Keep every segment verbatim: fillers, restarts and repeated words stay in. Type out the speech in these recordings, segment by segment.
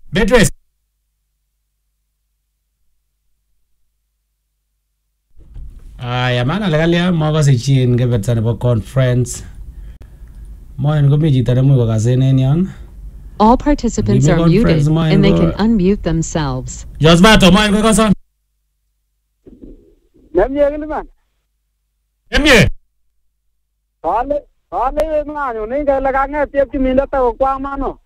Beatrice. Aya maana lekalia makase chi en keberta nebo conference. Moen komi chito nemuch kokasen en yon. All participants are muted and they can unmute themselves. Josbato moen kokason. Nemye kiliman. Nemye. Kale kale manyo ninga lagange tiep kiminda ta kwa mano.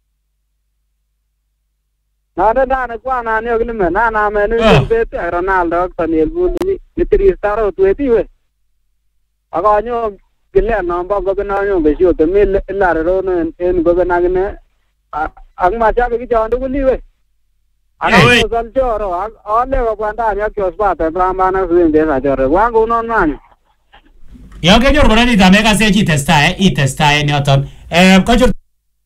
Nada dana kwa nani kiliman na na menu bete Ronaldo Daniel Buni litri staro tweti we. Aganyo kile namba gobena nyo besio te mil la ro no en gobena gne ang ma cha ki jondu kuli we. Aga sal joro ale go kwanda ya Josbato brahma na suinde sa joro wangu non man. Yo ke jor borani da mega se chi testa eh i testa eh nyoton. Eh ko jor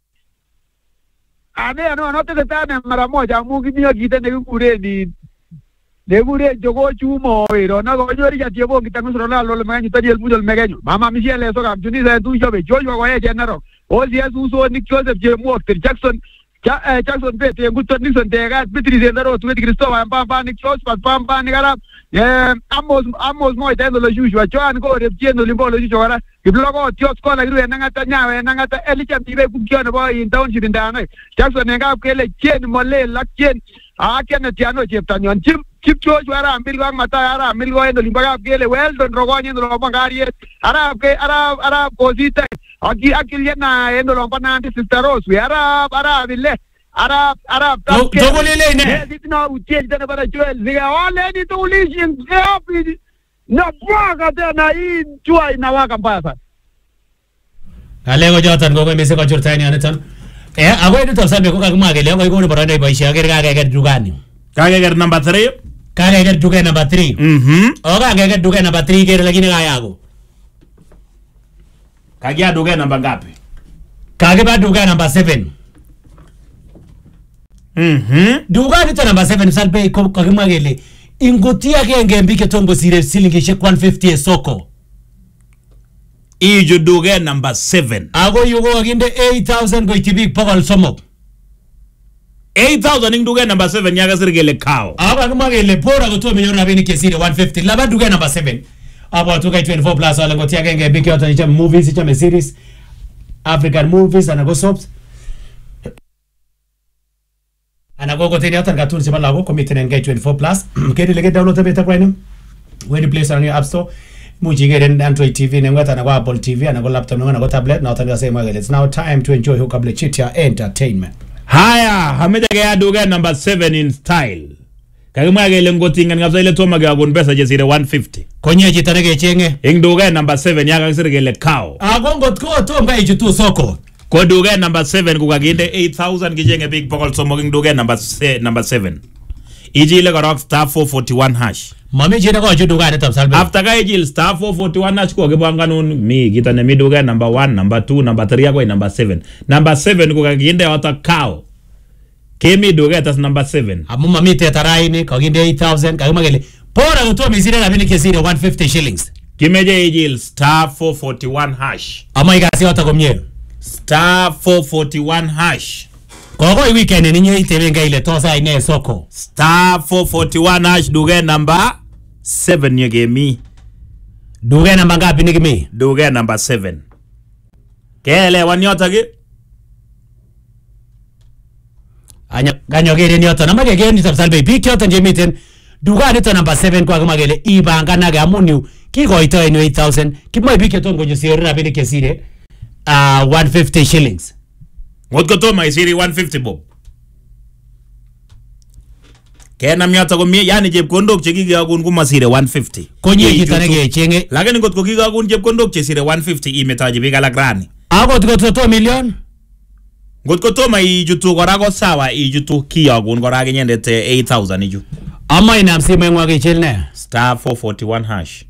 Ane no no te testa ne mara moja mungi mio gite ne kure ni ne kure jogo chumo ero na go jori ya tiebo kitangu sura lo le manyi tadi el mudol megenyo mama misiele so kam juni sa tu jobe jojo go ye jenero o si asu so Nick Joseph je mo Jackson Jackson Bete nguton Nixon Degat Bitri Zendaro tu Christopher Pamba Nick Joseph Pamba ni gara eh amos amos mo itendo lo juju Joan go reptiendo limbo lo juju gara kiblogo tios kola gru nangata nyawe nangata elicha tibe kukiono bo in town shirindana Jackson nga kele chen mole la chen a ken tiano cheptanyon chip chip joju ara ambil gang mata ara ambil go endo limbaga kele well don rogonyo lo bangari ara ke ara ara posita Aki akil na endo lompa na anti sisteros we Arab Arab ile Arab Arab Jogo lele ne dit na utie tena para Joel ziga wale ni to lishin happy na bwaga tena hii jua inawaka mbaya sana Alego jotan go mese ko jurta ni anaton eh ago ni to sabe ko kagma gele ko ko borane baisha ager ga ga dugani Kage ger number three kage ga duga number three mhm o ga ga duga number three ger lakini ga yago Kage aduga namba ngapi? Kage ba duga number seven. Mhm. Duga ni to number seven salpe ko kagma gele. Ingotia ke ngembi ke tongo sire silingi she one fifty soko. Ijo duga number seven. Ago yugo aginde eight thousand go tibi pokol somok. eight thousand ing duga number seven yaga sirgele kao. Ago kagma gele pora go to milioni na bini ke sire one fifty. Laba duga number seven. About two K twenty-four plus wala ngotia ke ngembi ke otani chama movies chama series African movies anago soaps. Anago go teni atan cartoons chama lago komite nge twenty-four plus. Kedi lege download beta kwa inem. When you place on your app store mujige den Android T V nengata anago Apple T V anago laptop anago tablet na otani sema gele. It's now time to enjoy Hukable Chitia Entertainment. Haya hamida ke aduga number seven in style. Kagima gele ngotinga ngabza ile toma ga gon pesa jesire one fifty. Konye jitarege chenge. Ing duga number seven yaga sirgele kao. Ago ngot ko to mba ijutu soko. Ko duga number seven kukaginde eight thousand kijenge big pokol somo ing duga number se, number seven. Iji ile ka rock star four forty-one hash. Mami jina ko juduga ne top salbe. After ka iji star four forty-one hash ko kibanga nun mi kita ne mi duga number one, number two, number three yako number seven. Number seven kukaginde wata kao. Kemi duga tas number seven. Amu mami te tarai ni kaginde eight thousand kagima gele. Pora uto mizire na bini kesire one fifty shillings. Kimeje iji star four forty-one hash. Ama igasi wata komye. Star four forty-one hash. Kogo i weekend ni nye itebenga ile tosa ine soko. Star four forty-one hash duga number seven ye gemi. Duga number ngapi ni gemi? Duga number seven. Kele wanyota ge? Anya ganyo gere ni oto namage gere ni tapsalbe biki oto njemiten. Duga nito number seven kwa kama gele ibanga naga amuni kiko ito ino eight thousand. Kimo ibiki tongo jisiori na bini kesire uh, one fifty shillings. Ngot ko to mai siri one fifty bob. Kena miata ko mi yani jeb kondok che giga gun kuma sire one fifty. Konye kitanege chenge. Lakini ngot ko giga gun jeb kondok che sire one fifty imetaji biga la grani. Ago tiko to million. Ngot ko to mai jutu gorago sawa ijutu kiya gun gorage nyende te eight thousand iju. Ama ina msimu yengu waki chilne. Star four forty-one hash.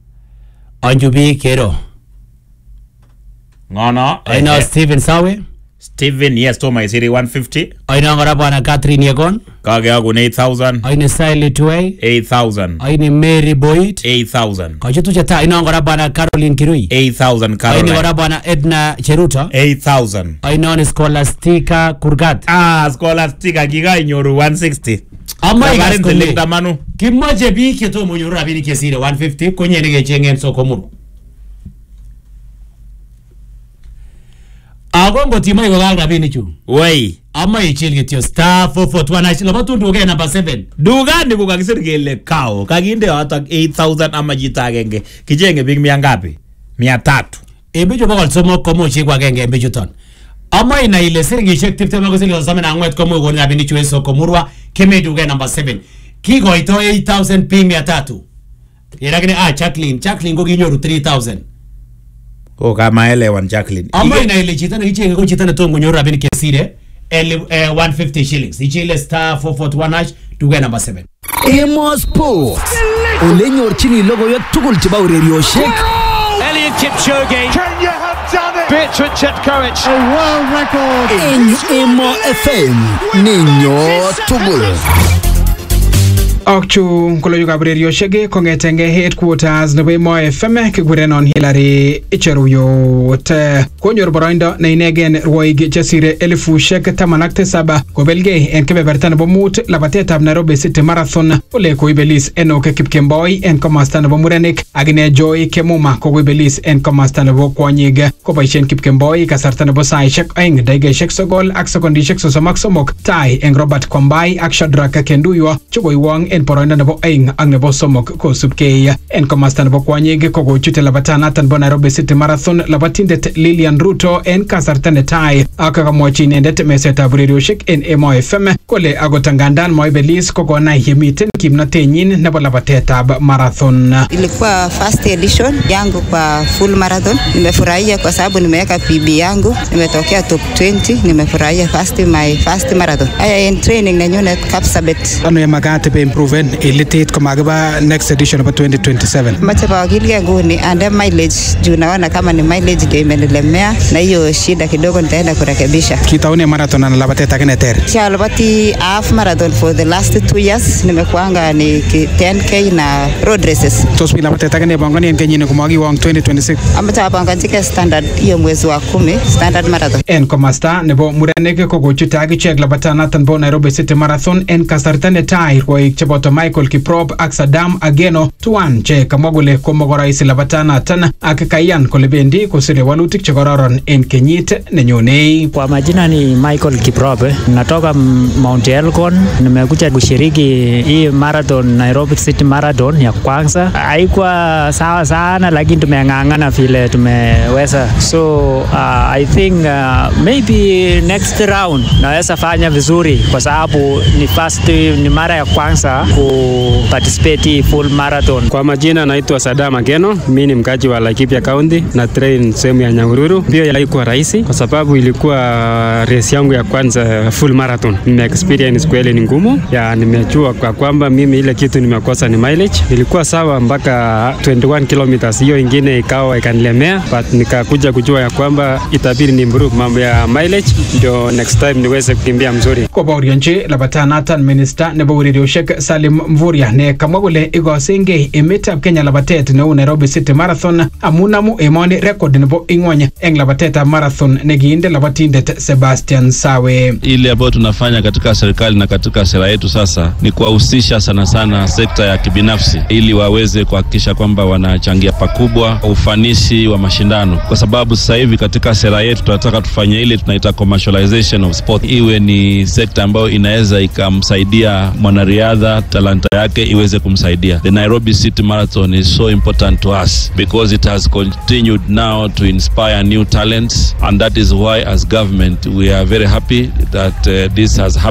Anjubi kero. Ngono. I know Steven Sawe. Steven yes Toma Isiri one fifty. Aina ngora bwana Catherine Yegon. Kage agun eight thousand. Aina Sally Tuwei. eight thousand. Aina Mary Boyd. eight thousand. Kaje tu chata aina ngora bwana Caroline Kirui. eight thousand Caroline. Aina ngora bwana Edna Cheruto. eight thousand. Aina ni Scholastica Kurgat. Ah, Scholastica giga inyoru one sixty. Ama Garin selecta manu. Kimaje bi keto munyoru rabini kesire one fifty konye nige chengen sokomuru. Agongo tima iko gal rabini chu. Wei. Ama ichil getio star four four two one hash. Laba tu nduge number seven. Dugani kukakisir kele kao. Kaginde hata eight thousand ama jita agenge. Kijenge big mia ngapi? Mia tatu. Ebejo bakal somo komo chi kwa genge ebejo ton. Ama ina ile siringi shek tipte mako sili osame na ngwet komo iko rabini chu eso komurwa. Keme duge number seven. Kiko ito eight thousand pi mia tatu. Yerakine ah Jacqueline. Jacqueline ko kinyoru three thousand. Oh, kama elewan Jacqueline. Ama ina ile chitana kichenge ko chitana tongo nyoru rabini kesire. Uh, one fifty shillings. Ichile star four four one hash to get number seven. Emo Sports. Ole nyorchini logo yo tugul cheba urerioshek. Elliot Kipchoge. Can you have done it? Bertrand Chetkovic. A world record. En Emo F M. Niño tugul. Akchu kolo yuga brerio shege kongetenge headquarters nebo Emo F M kigurenon Hillary Icheruyot konyor boroindo ne inegen rwoig chesire elifu shek tamanak tisaba kobelge en kebeberta nebo mut labatetab Nairobi City Marathon ole koibelis Enoch Kipkemboi en komasta nebo murenik agine Joy Kemuma koibelis en komasta nebo kwonyig koboisien Kipkemboi kasarta nebo saishek aeng daigeshek sogol ak sekondishek sosomak somok tai en Robert Kwambai ak Shadrack Kenduyo chukoiwong en poroindo nebo aeng ak nebo somok kosubkei en komasta nebo kwonyig kokochute labatanatan bo Nairobi City Marathon labatindet Lilian Ruto en kasarta netai ak kamwachi inendet mesetab urerioshek en Emo F M kole agotangandan moibelis kokonai yemiten kimnotenyin nebo labatetab marathon. Ilikuwa first edition yangu kwa full marathon. Nimefurahia kwa sababu nimeweka P B yangu, nimetokea top twenty, nimefurahia first my first marathon. Aya en training na nyone Kapsabet. Ano ya magate be improven elitate kama gaba next edition of twenty twenty-seven. Macha pa gilia nguni and mileage juu naona kama ni mileage ndio imenilemea na hiyo shida kidogo nitaenda kurekebisha. Kitaone marathon na labateta kene ter. Cha labati half marathon for the last two years nimekuanga ni ten K na road races. Tospi labateta kene bangani en kenyine kumagi wang twenty twenty-six. Amata bangani standard hiyo mwezi wa kumi standard marathon. En komasta nebo mureneke kokochute akichek labatanatan bo Nairobi City Marathon en kasarta netai rwoik cheboto Michael Kiprop ak Saddam Ageno tuan che kamwa kole komokoraisi labatanatan ak kaiyan kole bendi kosire walutik chekororon en kenyit nenyone. Kwa majina ni Michael Kiprop, natoka Mount Elgon, nimekuja kushiriki hii marathon Nairobi City Marathon ya kwanza. Haikuwa sawa sana lakini tumeng'ang'ana vile tumeweza. So uh, I think uh, maybe next round naweza fanya vizuri kwa sababu ni first ni mara ya kwanza ku participate full marathon. Kwa majina naitwa Saddam Ageno, mimi ni mkaji wa Laikipia County na train sehemu ya Nyahururu. Pia ilikuwa rahisi kwa sababu ilikuwa race yangu ya kwanza full marathon. Nime experience kweli ni ngumu. Ya nimejua kwa kwamba mimi ile kitu nimekosa ni mileage. Ilikuwa sawa mpaka twenty-one kilometers, hiyo ingine ikawa ikanilemea, but nikakuja kujua ya kwamba itabidi ni improve mambo ya mileage ndio next time niweze kukimbia mzuri. Kwa baurianche labatanatan minister nebo urerioshek Salim Mvurya ne kamwa kole igosenge emetab Kenya labatet neu Nairobi City Marathon amunamu emoni record nebo ingwony eng labatetab marathon nekiinde labatindet Sebastian Sawe. Ile ambayo tunafanya katika serikali na katika sera yetu sasa ni kuwahusisha sana sana sekta ya kibinafsi ili waweze kuhakikisha kwamba wanachangia pakubwa ufanisi wa mashindano, kwa sababu sasa hivi katika sera yetu tunataka tufanye ile tunaita commercialization of sport, iwe ni sekta ambayo inaweza ikamsaidia mwanariadha talanta yake iweze kumsaidia. The Nairobi City Marathon is so important to us because it has continued now to inspire new talents, and that is why as government we are very happy that uh, this has happened.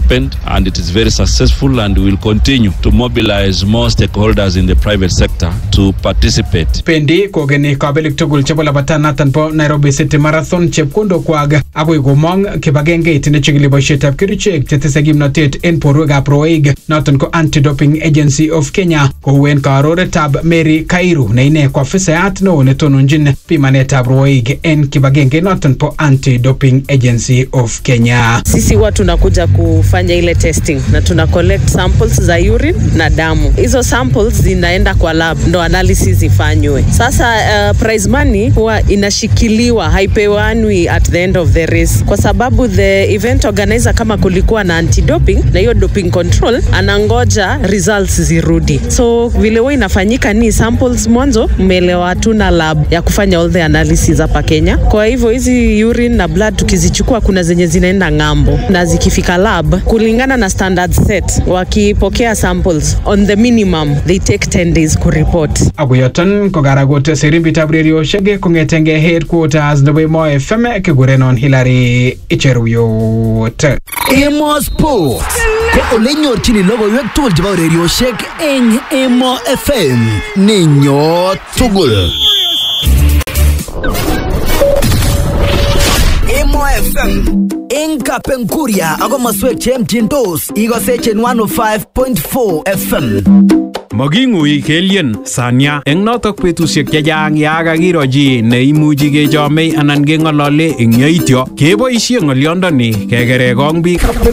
happened, and it is very successful, and we will continue to mobilize more stakeholders in the private sector to participate. Pendi kogeni kabelik tugul chebo labatanatan po Nairobi City Marathon chepkondo kwag agoi komong kibagenge itine chigili boisietab kerichek chetese kimnotet en borwekab rwoik noton ko Anti-Doping Agency of Kenya kouen karoretab Mary Kairu ne ine kwa afisayat neo netononjin pimanetab rwoik en kibagenge noton po Anti-Doping Agency of Kenya. Sisi watu tunakuja kufanya ile testing na tuna collect samples za urine na damu. Hizo samples zinaenda kwa lab ndo analysis ifanywe. Sasa uh, prize money huwa inashikiliwa, haipewanwi at the end of the race kwa sababu the event organizer kama kulikuwa na anti-doping na hiyo doping control anangoja results zirudi. So vile huwa inafanyika ni samples mwanzo mmelewa tuna lab ya kufanya all the analysis hapa Kenya. Kwa hivyo hizi urine na blood tukizichukua kuna zenye zinaenda ngambo na zikifika lab kulingana na standard set wakipokea samples on the minimum they take ten days ku report. Aguyoton kogaragote serimbitab radio shege kongetenge headquarters nebo Emo F M kigurenon Hilary Icheruyot. Emo Sport ko olenyorchini logoiwek tugul chebo urerioshek eng Emo F M ninyo tugul. Emo F M eng Kapenguria ako maswek chemchindos igosechin one oh five point four F M. Magingui kelien sanya eng notok betusiek chechang ya kakiro chi neimuchi kechomei anan keng'olole eng yaityo keboisie ng'olyondoni kekere kong biik.